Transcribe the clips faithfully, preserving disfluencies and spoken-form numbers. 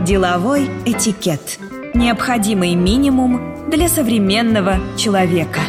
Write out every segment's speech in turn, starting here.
Деловой этикет. Необходимый минимум для современного человека.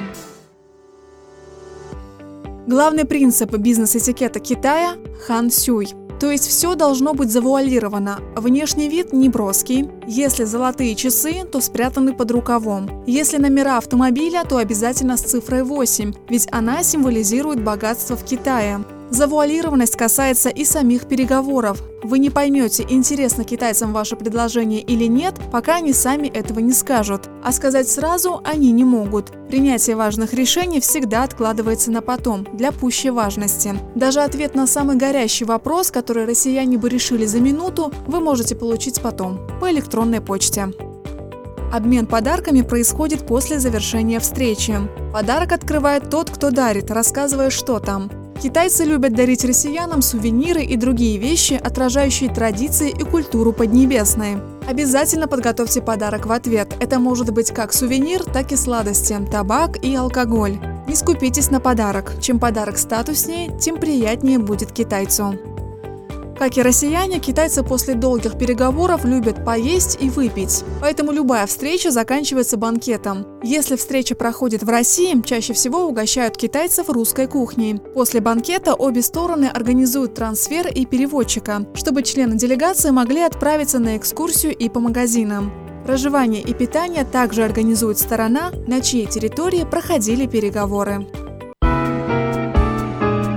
Главный принцип бизнес-этикета Китая – хан сюй. То есть все должно быть завуалировано. Внешний вид неброский. Если золотые часы, то спрятаны под рукавом. Если номера автомобиля, то обязательно с цифрой восемь, ведь она символизирует богатство в Китае. Завуалированность касается и самих переговоров. Вы не поймете, интересно китайцам ваше предложение или нет, пока они сами этого не скажут. А сказать сразу они не могут. Принятие важных решений всегда откладывается на потом, для пущей важности. Даже ответ на самый горящий вопрос, который россияне бы решили за минуту, вы можете получить потом, по электронной почте. Обмен подарками происходит после завершения встречи. Подарок открывает тот, кто дарит, рассказывая, что там. Китайцы любят дарить россиянам сувениры и другие вещи, отражающие традиции и культуру Поднебесной. Обязательно подготовьте подарок в ответ. Это может быть как сувенир, так и сладости, табак и алкоголь. Не скупитесь на подарок. Чем подарок статуснее, тем приятнее будет китайцу. Как и россияне, китайцы после долгих переговоров любят поесть и выпить. Поэтому любая встреча заканчивается банкетом. Если встреча проходит в России, чаще всего угощают китайцев русской кухней. После банкета обе стороны организуют трансфер и переводчика, чтобы члены делегации могли отправиться на экскурсию и по магазинам. Проживание и питание также организует сторона, на чьей территории проходили переговоры.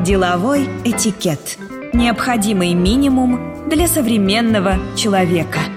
Деловой этикет. Необходимый минимум для современного человека.